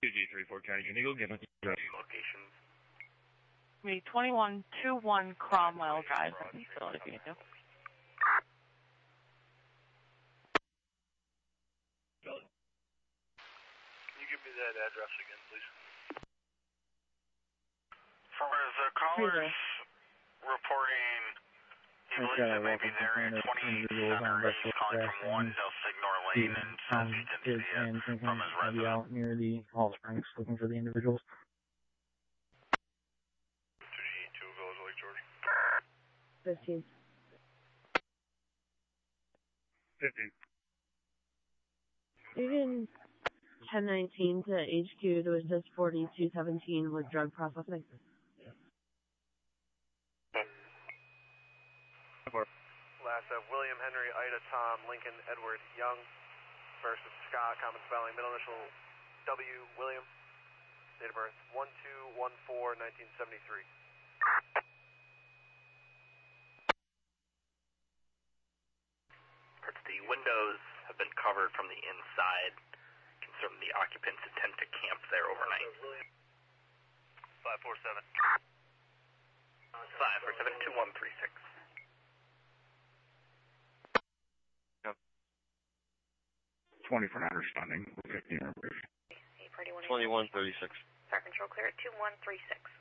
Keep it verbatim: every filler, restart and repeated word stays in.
two G three four County Indigo, given locations. Me twenty-one twenty-one Cromwell Drive in Philadelphia. Can you give me that address again, please? From where the callers reporting he believes that maybe there are twenty Center East calling from one Del Signor Lane and says he didn't see it from his residence. Out near the Hall Springs looking for the individuals. two G two Village Lake, George. fifteen. fifteen. Even ten nineteen to H Q to assist forty-two seventeen with drug processing. Last of William Henry, Ida, Tom, Lincoln, Edward, Young. First of Scott, common spelling, middle initial W, William. Date of birth, one two one four nineteen seventy-three. The windows have been covered from the inside. Concerned the occupants intend to camp there overnight. five four seven. five four seven two one three six. twenty for not responding. fifteen. twenty-one thirty-six. Fire control clear at two one three six.